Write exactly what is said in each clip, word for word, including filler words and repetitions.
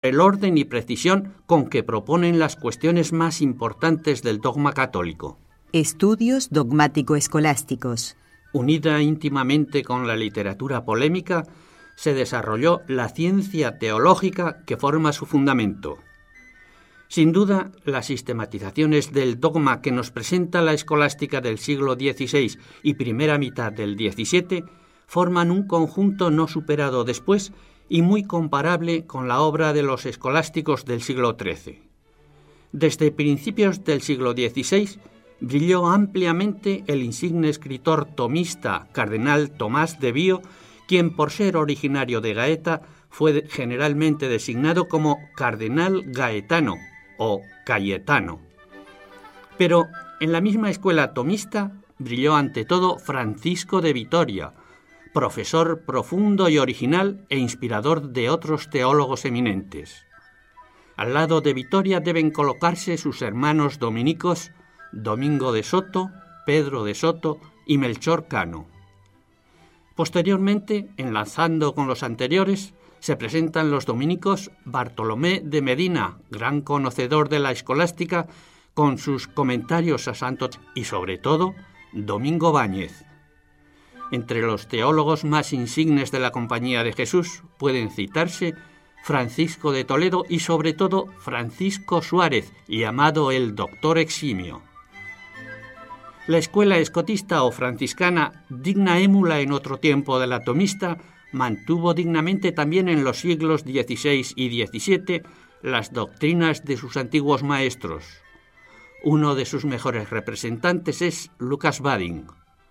el orden y precisión con que proponen las cuestiones más importantes del dogma católico. Estudios dogmático-escolásticos. Unida íntimamente con la literatura polémica, se desarrolló la ciencia teológica que forma su fundamento. Sin duda, las sistematizaciones del dogma que nos presenta la escolástica del siglo dieciséis y primera mitad del diecisiete forman un conjunto no superado después y muy comparable con la obra de los escolásticos del siglo trece. Desde principios del siglo dieciséis brilló ampliamente el insigne escritor tomista cardenal Tomás de Bío, quien por ser originario de Gaeta fue generalmente designado como cardenal gaetano o Cayetano. Pero en la misma escuela tomista brilló ante todo Francisco de Vitoria, profesor profundo y original e inspirador de otros teólogos eminentes. Al lado de Vitoria deben colocarse sus hermanos dominicos Domingo de Soto, Pedro de Soto y Melchor Cano. Posteriormente, enlazando con los anteriores, se presentan los dominicos Bartolomé de Medina, gran conocedor de la escolástica, con sus comentarios a santos, y sobre todo Domingo Báñez. Entre los teólogos más insignes de la Compañía de Jesús pueden citarse Francisco de Toledo y sobre todo Francisco Suárez, llamado el Doctor Eximio. La escuela escotista o franciscana, digna émula en otro tiempo de la tomista, mantuvo dignamente también en los siglos dieciséis y diecisiete las doctrinas de sus antiguos maestros. Uno de sus mejores representantes es Lucas Badin.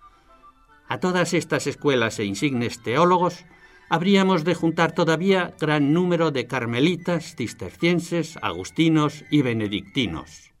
A todas estas escuelas e insignes teólogos habríamos de juntar todavía gran número de carmelitas, cistercienses, agustinos y benedictinos.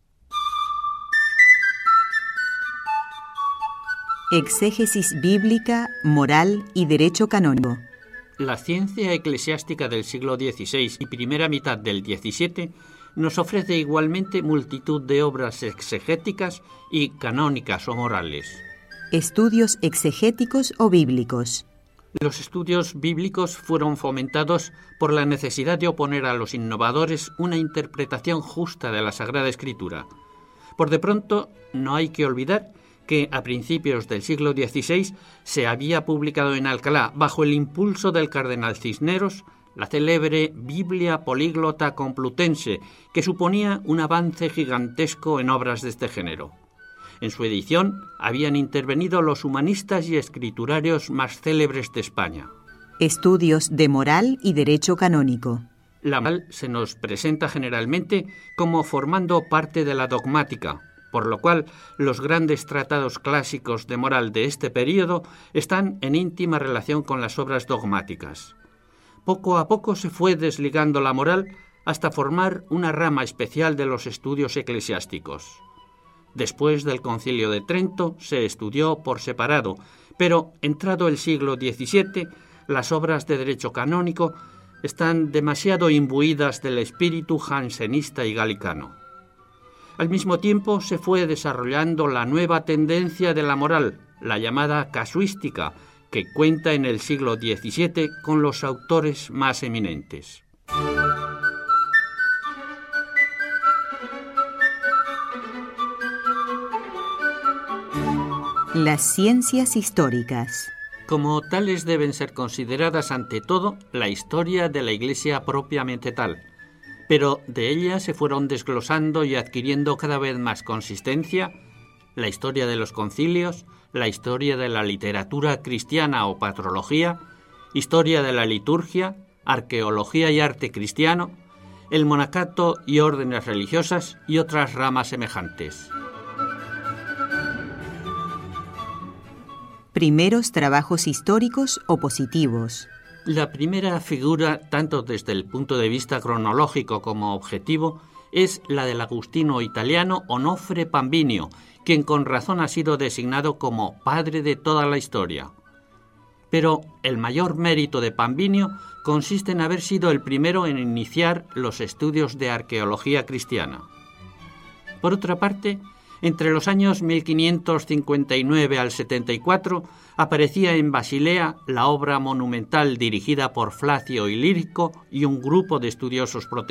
Exégesis bíblica, moral y derecho canónico. La ciencia eclesiástica del siglo dieciséis y primera mitad del diecisiete nos ofrece igualmente multitud de obras exegéticas y canónicas o morales. Estudios exegéticos o bíblicos. Los estudios bíblicos fueron fomentados por la necesidad de oponer a los innovadores una interpretación justa de la Sagrada Escritura. Por de pronto, no hay que olvidar que a principios del siglo dieciséis se había publicado en Alcalá, bajo el impulso del cardenal Cisneros, la célebre Biblia Políglota Complutense, que suponía un avance gigantesco en obras de este género. En su edición habían intervenido los humanistas y escriturarios más célebres de España. Estudios de moral y derecho canónico. La moral se nos presenta generalmente como formando parte de la dogmática, por lo cual los grandes tratados clásicos de moral de este período están en íntima relación con las obras dogmáticas. Poco a poco se fue desligando la moral hasta formar una rama especial de los estudios eclesiásticos. Después del Concilio de Trento se estudió por separado, pero entrado el siglo diecisiete, las obras de derecho canónico están demasiado imbuidas del espíritu jansenista y galicano. Al mismo tiempo se fue desarrollando la nueva tendencia de la moral, la llamada casuística, que cuenta en el siglo diecisiete con los autores más eminentes. Las ciencias históricas. Como tales deben ser consideradas ante todo la historia de la Iglesia propiamente tal, pero de ella se fueron desglosando y adquiriendo cada vez más consistencia la historia de los concilios, la historia de la literatura cristiana o patrología, historia de la liturgia, arqueología y arte cristiano, el monacato y órdenes religiosas y otras ramas semejantes. Primeros trabajos históricos o positivos. La primera figura, tanto desde el punto de vista cronológico como objetivo, es la del agustino italiano Onofre Pambinio, quien con razón ha sido designado como padre de toda la historia. Pero el mayor mérito de Pambinio consiste en haber sido el primero en iniciar los estudios de arqueología cristiana. Por otra parte, entre los años mil quinientos cincuenta y nueve al setenta y cuatro aparecía en Basilea la obra monumental dirigida por Flacio Ilírico y un grupo de estudiosos protestantes.